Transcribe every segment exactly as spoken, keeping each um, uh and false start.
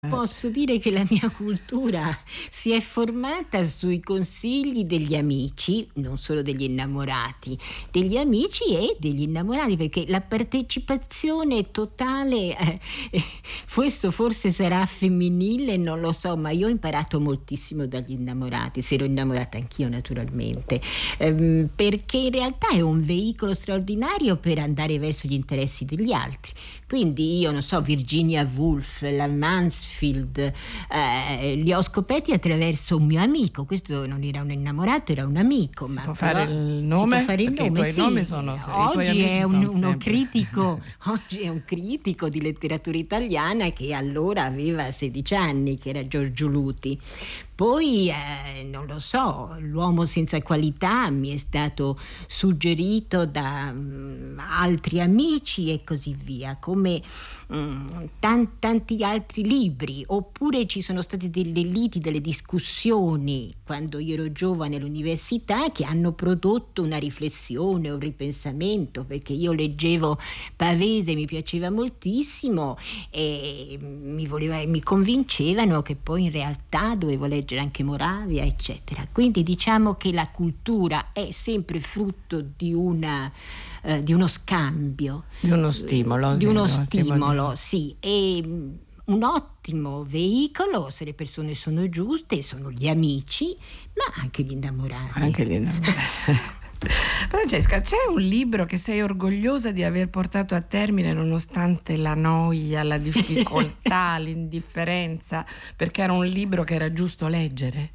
Posso dire che la mia cultura si è formata sui consigli degli amici, non solo degli innamorati, degli amici e degli innamorati, perché la partecipazione totale, eh, eh, questo forse sarà femminile, non lo so, ma io ho imparato moltissimo dagli innamorati, se ero innamorata anch'io naturalmente, ehm, perché in realtà è un veicolo straordinario per andare verso gli interessi degli altri. Quindi io non so, Virginia Woolf, la Mansfield, eh, li ho scoperti attraverso un mio amico. Questo non era un innamorato, era un amico. Si ma può però, fare il nome? Si può fare il Perché nome, i tuoi sì. nomi sono Oggi è un, uno sempre. critico, oggi è un critico di letteratura italiana che allora aveva sedici anni, che era Giorgio Luti. Poi, eh, non lo so, L'uomo senza qualità mi è stato suggerito da um, altri amici e così via, come um, tan- tanti altri libri. Oppure ci sono state delle liti, delle discussioni quando io ero giovane all'università che hanno prodotto una riflessione, un ripensamento, perché io leggevo Pavese, mi piaceva moltissimo e mi, voleva, mi convincevano che poi in realtà dovevo leggere anche Moravia, eccetera. Quindi diciamo che la cultura è sempre frutto di una eh, di uno scambio, Di uno stimolo. di uno di stimolo, di... sì, e un ottimo veicolo se le persone sono giuste, sono gli amici, ma anche gli innamorati. Anche gli innamorati. Francesca, c'è un libro che sei orgogliosa di aver portato a termine nonostante la noia, la difficoltà, l'indifferenza, perché era un libro che era giusto leggere?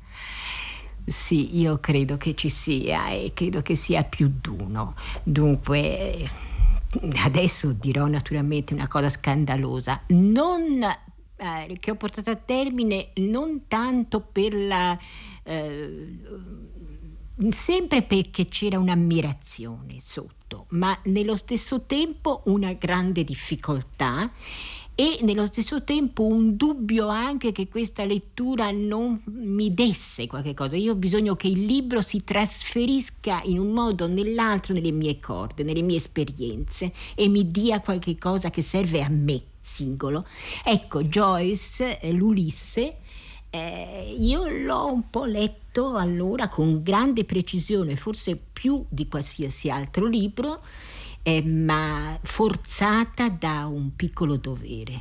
Sì, io credo che ci sia e credo che sia più d'uno. Dunque, adesso dirò naturalmente una cosa scandalosa, non eh, che ho portato a termine non tanto per la eh, sempre perché c'era un'ammirazione sotto, ma nello stesso tempo una grande difficoltà e nello stesso tempo un dubbio anche che questa lettura non mi desse qualche cosa. Io ho bisogno che il libro si trasferisca in un modo o nell'altro nelle mie corde, nelle mie esperienze e mi dia qualche cosa che serve a me singolo. Ecco, Joyce, l'Ulisse, eh, io l'ho un po' letto allora con grande precisione, forse più di qualsiasi altro libro, Eh, ma forzata da un piccolo dovere.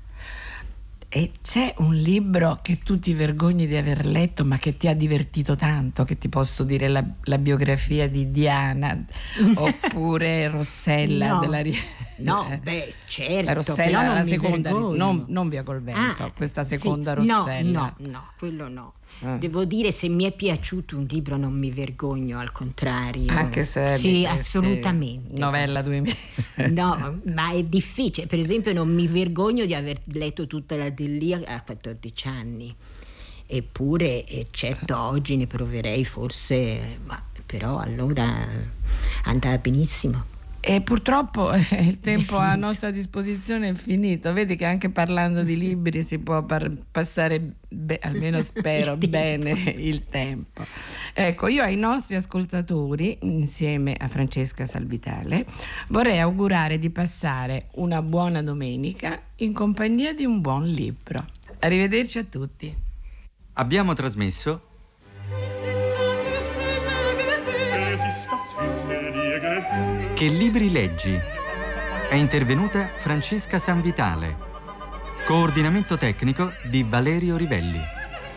E c'è un libro che tu ti vergogni di aver letto ma che ti ha divertito tanto, che ti posso dire la, la biografia di Diana oppure Rossella no, della no, beh, certo, la Rossella, però non la mi seconda, vergogno. non, non Via col vento, Ah, questa seconda sì, Rossella. No, no, no, quello no. Ah. Devo dire, se mi è piaciuto un libro non mi vergogno, al contrario. Anche se sì, assolutamente. Novella duemila. No, ma è difficile. Per esempio, non mi vergogno di aver letto tutta la Delia a quattordici anni. Eppure, eh, certo, oggi ne proverei forse, ma però allora andava benissimo. E purtroppo il tempo a nostra disposizione è finito. Vedi che anche parlando di libri si può par- passare, be- almeno spero, il bene il tempo. Ecco, io ai nostri ascoltatori, insieme a Francesca Salvitale, vorrei augurare di passare una buona domenica in compagnia di un buon libro. Arrivederci a tutti. Abbiamo trasmesso Che libri leggi? È intervenuta Francesca Sanvitale. Coordinamento tecnico di Valerio Rivelli.